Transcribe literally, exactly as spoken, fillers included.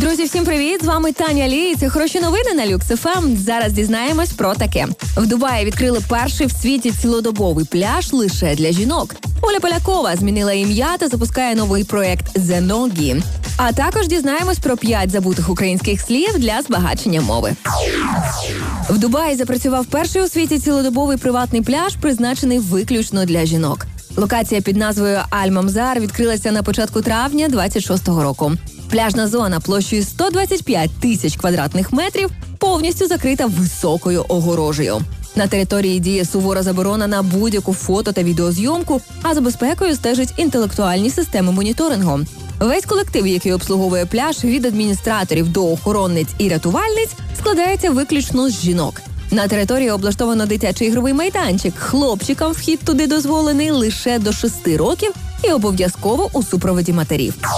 Друзі, всім привіт! З вами Таня Лі. Це хороші новини на Люкс еф ем. Зараз дізнаємось про таке. В Дубаї відкрили перший в світі цілодобовий пляж лише для жінок. Оля Полякова змінила ім'я та запускає новий проєкт «The Nogi». А також дізнаємось про п'ять забутих українських слів для збагачення мови. В Дубаї запрацював перший у світі цілодобовий приватний пляж, призначений виключно для жінок. Локація під назвою Аль-Мамзар відкрилася на початку травня двадцять шостого року. Пляжна зона площею сто двадцять п'ять тисяч квадратних метрів повністю закрита високою огорожею. На території діє сувора заборона на будь-яку фото та відеозйомку, а за безпекою стежать інтелектуальні системи моніторингу. Весь колектив, який обслуговує пляж, від адміністраторів до охоронниць і рятувальниць, складається виключно з жінок. На території облаштовано дитячий ігровий майданчик. Хлопчикам вхід туди дозволений лише до шести років і обов'язково у супроводі матерів.